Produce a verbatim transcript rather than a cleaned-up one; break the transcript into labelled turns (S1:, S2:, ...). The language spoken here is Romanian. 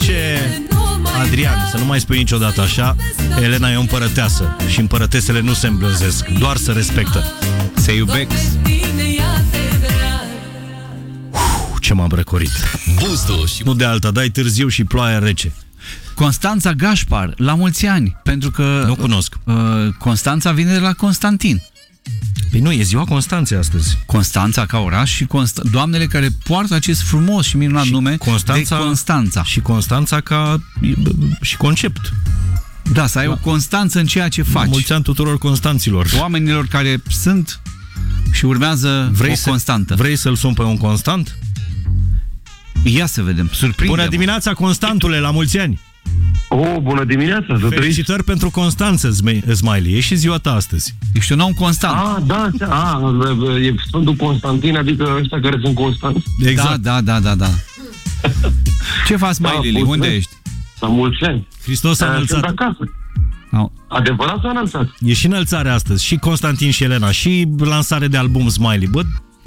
S1: zice Adrian, să nu mai spui niciodată așa. Elena e o împărăteasă și împărătesele nu se îmblânzesc, doar să respectă.
S2: Se iubesc.
S1: Uf, ce m-am răcorit. Nu de alta, dai târziu și ploaia rece.
S2: Constanța Gașpar, la mulți ani, pentru că...
S1: Nu cunosc.
S2: Uh, Constanța vine de la Constantin.
S1: Păi nu, e ziua Constanței astăzi.
S2: Constanța ca oraș și Const doamnele care poartă acest frumos și minunat și nume Constanța, de Constanța.
S1: Și Constanța ca și concept.
S2: Da, să ai da. o constanță în ceea ce faci.
S1: Mulți ani tuturor Constanților.
S2: Oamenilor care sunt și urmează vrei o
S1: să,
S2: constantă.
S1: Vrei să-l sun pe un constant?
S2: Ia să vedem, surprinde.
S1: Bună dimineața, Constantule, la mulți ani!
S3: Oh, bună dimineața!
S1: Felicitări pentru Constanță, Smiley. E și ziua ta astăzi.
S2: Ești un om constant.
S3: Ah, da, ah, e Sfântul Constantin, adică ăștia care sunt constanți.
S1: Exact.
S2: Da, da, da, da. Ce faci, Smiley? Da, unde ești?
S3: La mulți ani.
S1: Hristos a înălțat.
S3: Sunt acasă.
S2: Oh.
S3: Adevărat s-a înălțat.
S1: E și înălțare astăzi. Și Constantin și Elena. Și lansare de album Smiley. Bă,